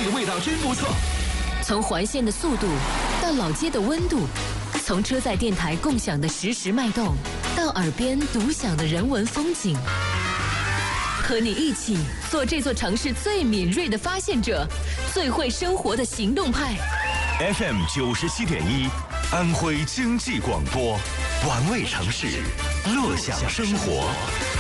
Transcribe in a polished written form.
这个味道真不错。 从环线的速度到老街的温度，从车载电台共享的实时脉动，到耳边独享的人文风景，和你一起做这座城市最敏锐的发现者，最会生活的行动派。 FM 97.1，安徽经济广播，玩味城市，乐享生活。